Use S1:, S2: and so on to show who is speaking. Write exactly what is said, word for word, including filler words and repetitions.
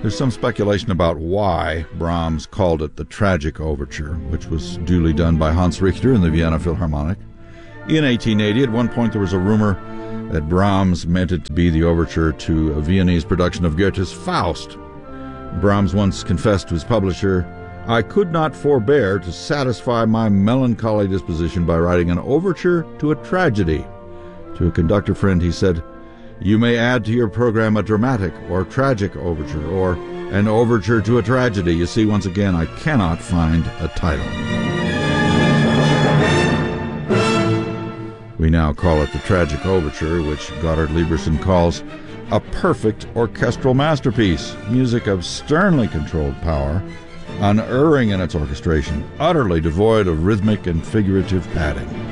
S1: There's some speculation about why Brahms called it the Tragic Overture, which was duly done by Hans Richter in the Vienna Philharmonic. In eighteen eighty, at one point there was a rumor that Brahms meant it to be the overture to a Viennese production of Goethe's Faust. Brahms once confessed to his publisher, "I could not forbear to satisfy my melancholy disposition by writing an overture to a tragedy." To a conductor friend he said, "You may add to your program a dramatic or tragic overture, or an overture to a tragedy." You see, once again, I cannot find a title. We now call it the Tragic Overture, which Goddard Lieberson calls a perfect orchestral masterpiece, music of sternly controlled power, unerring in its orchestration, utterly devoid of rhythmic and figurative padding.